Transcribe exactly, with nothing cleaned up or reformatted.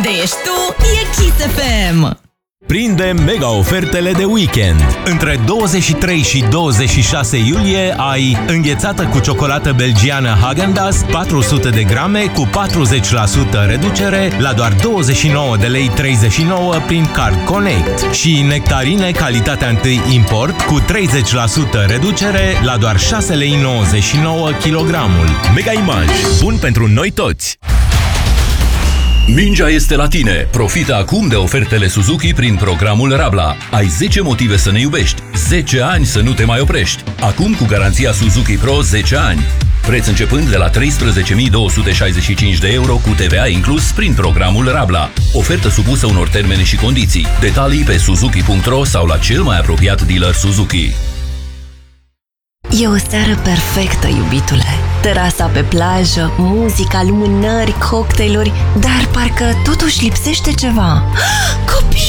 De ești tu, e Kiss F M. Prinde mega ofertele de weekend. Între douăzeci și trei și douăzeci și șase iulie ai înghețată cu ciocolată belgiană Häagen-Dazs patru sute de grame cu patruzeci la sută reducere la doar douăzeci și nouă de lei treizeci și nouă prin Card Connect și nectarine calitatea întâi import cu treizeci la sută reducere la doar șase lei nouăzeci și nouă kilogramul. Mega Image, bun pentru noi toți! Mingea este la tine! Profită acum de ofertele Suzuki prin programul Rabla. Ai zece motive să ne iubești, zece ani să nu te mai oprești. Acum cu garanția Suzuki Pro zece ani. Preț începând de la treisprezece mii două sute șaizeci și cinci de euro cu T V A inclus prin programul Rabla. Ofertă supusă unor termene și condiții. Detalii pe suzuki punct ro sau la cel mai apropiat dealer Suzuki. E o seară perfectă, iubitule. Terasa pe plajă, muzica, lumânări, cocktailuri, dar parcă totuși lipsește ceva. Copii!